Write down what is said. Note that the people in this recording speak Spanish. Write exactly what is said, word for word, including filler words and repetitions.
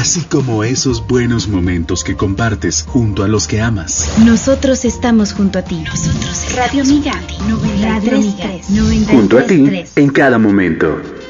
así como esos buenos momentos que compartes junto a los que amas. Nosotros estamos junto a ti. Nosotros Radio Amiga noventa y tres, Radio Amiga junto a ti en cada momento.